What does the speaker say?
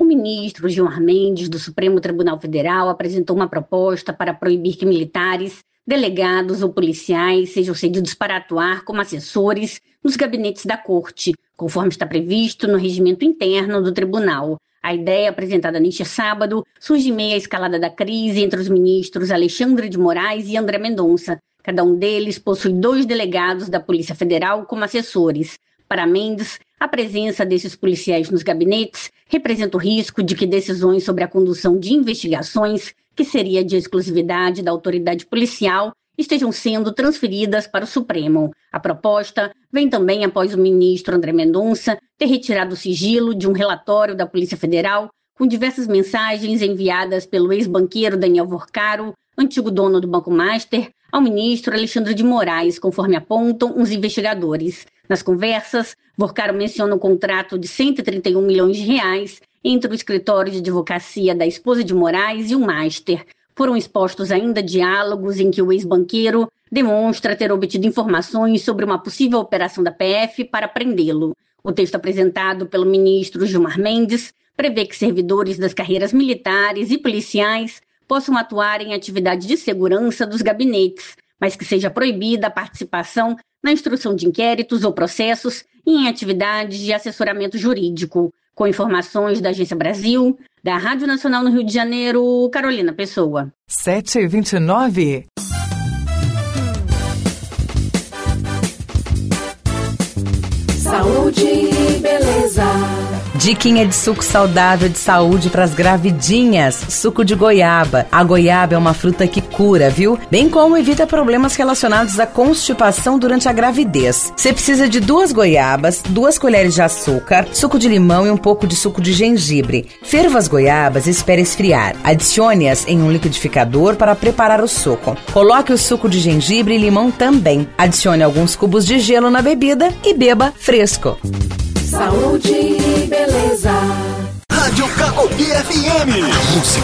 ministro Gilmar Mendes, do Supremo Tribunal Federal, apresentou uma proposta para proibir que militares, delegados ou policiais sejam cedidos para atuar como assessores nos gabinetes da Corte, conforme está previsto no regimento interno do tribunal. A ideia, apresentada neste sábado, surge em meio à escalada da crise entre os ministros Alexandre de Moraes e André Mendonça. Cada um deles possui 2 delegados da Polícia Federal como assessores. Para Mendes, a presença desses policiais nos gabinetes representa o risco de que decisões sobre a condução de investigações, que seria de exclusividade da autoridade policial, estejam sendo transferidas para o Supremo. A proposta vem também após o ministro André Mendonça ter retirado o sigilo de um relatório da Polícia Federal com diversas mensagens enviadas pelo ex-banqueiro Daniel Vorcaro, antigo dono do Banco Master, ao ministro Alexandre de Moraes, conforme apontam os investigadores. Nas conversas, Vorcaro menciona um contrato de 131 milhões de reais entre o escritório de advocacia da esposa de Moraes e o Master. Foram expostos ainda diálogos em que o ex-banqueiro demonstra ter obtido informações sobre uma possível operação da PF para prendê-lo. O texto apresentado pelo ministro Gilmar Mendes prevê que servidores das carreiras militares e policiais possam atuar em atividade de segurança dos gabinetes, mas que seja proibida a participação na instrução de inquéritos ou processos e em atividades de assessoramento jurídico. Com informações da Agência Brasil, da Rádio Nacional no Rio de Janeiro, Carolina Pessoa. 7h29. Saúde e beleza. Diquinha de suco saudável de saúde para as gravidinhas. Suco de goiaba. A goiaba é uma fruta que cura, viu? Bem como evita problemas relacionados à constipação durante a gravidez. Você precisa de 2 goiabas, 2 colheres de açúcar, suco de limão e um pouco de suco de gengibre. Ferva as goiabas e espere esfriar. Adicione-as em um liquidificador para preparar o suco. Coloque o suco de gengibre e limão também. Adicione alguns cubos de gelo na bebida e beba fresco. Saúde e beleza. Rádio Cacobi FM.